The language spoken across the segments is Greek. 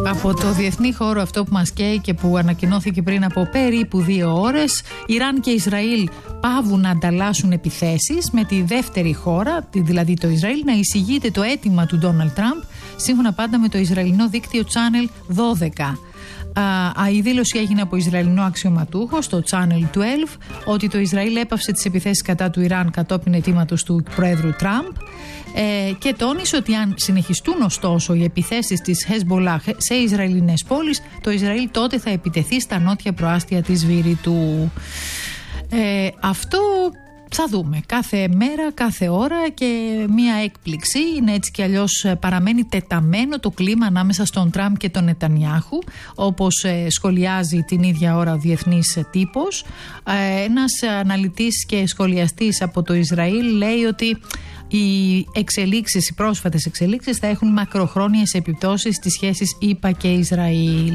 Από το διεθνή χώρο αυτό που μας καίει και που ανακοινώθηκε πριν από περίπου 2 ώρες, Ιράν και Ισραήλ παύουν να ανταλλάσσουν επιθέσεις με τη δεύτερη χώρα, δηλαδή το Ισραήλ, να εισηγείται το αίτημα του Ντόναλντ Τραμπ, σύμφωνα πάντα με το Ισραηλινό δίκτυο Channel 12. Η δήλωση έγινε από Ισραηλινό αξιωματούχο στο Channel 12 ότι το Ισραήλ έπαυσε τις επιθέσεις κατά του Ιράν κατόπιν αιτήματος του Προέδρου Τραμπ και τόνισε ότι αν συνεχιστούν ωστόσο οι επιθέσεις της Hezbollah σε Ισραηλινές πόλεις, το Ισραήλ τότε θα επιτεθεί στα νότια προάστια της Βηρητού. Αυτό θα δούμε κάθε μέρα, κάθε ώρα και μία έκπληξη. Είναι έτσι κι αλλιώς παραμένει τεταμένο το κλίμα ανάμεσα στον Τραμπ και τον Νετανιάχου, όπως σχολιάζει την ίδια ώρα ο διεθνής τύπος. Ένας αναλυτής και σχολιαστής από το Ισραήλ λέει ότι οι πρόσφατες εξελίξεις θα έχουν μακροχρόνιες επιπτώσεις στις σχέσεις ΗΠΑ και Ισραήλ.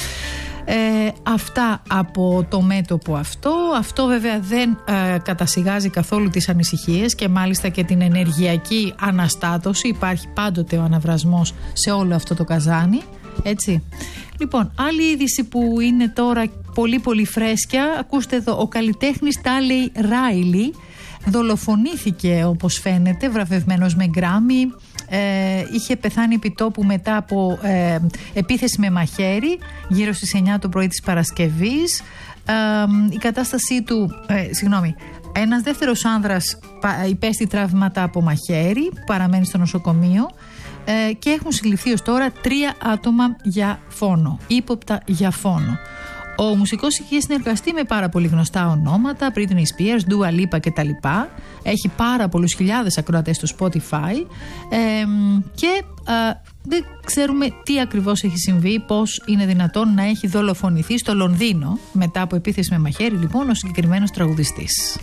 Αυτά από το μέτωπο αυτό. Αυτό βέβαια δεν κατασιγάζει καθόλου τις ανησυχίες και μάλιστα και την ενεργειακή αναστάτωση. Υπάρχει πάντοτε ο αναβρασμός σε όλο αυτό το καζάνι, έτσι. Λοιπόν, άλλη είδηση που είναι τώρα πολύ πολύ φρέσκια. Ακούστε εδώ, ο καλλιτέχνης Τάλι Ράιλι δολοφονήθηκε, όπως φαίνεται, βραβευμένος με Γκράμι. Είχε πεθάνει επί τόπου μετά από επίθεση με μαχαίρι γύρω στις 9 το πρωί της Παρασκευής. Η κατάστασή του, ένας δεύτερος άνδρας υπέστη τραύματα από μαχαίρι, παραμένει στο νοσοκομείο και έχουν συλληφθεί ως τώρα 3 άτομα για φόνο, ύποπτα για φόνο. Ο μουσικός είχε συνεργαστεί με πάρα πολύ γνωστά ονόματα, Britney Spears, Dua Lipa κτλ. Έχει πάρα πολλούς χιλιάδες ακροατές στο Spotify και δεν ξέρουμε τι ακριβώς έχει συμβεί, πώς είναι δυνατόν να έχει δολοφονηθεί στο Λονδίνο μετά από επίθεση με μαχαίρι, λοιπόν, ο συγκεκριμένος τραγουδιστής.